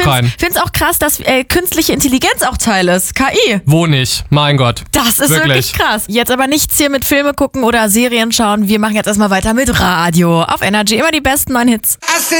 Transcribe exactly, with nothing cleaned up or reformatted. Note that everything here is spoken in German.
keinen. Ich finde es auch krass, dass äh, künstliche Intelligenz auch Teil ist. K I. Wo nicht? Mein Gott. Das ist wirklich. wirklich krass. Jetzt aber nichts hier mit Filme gucken oder Serien schauen. Wir machen jetzt erstmal weiter mit Radio. Auf Energy immer die besten neuen Hits.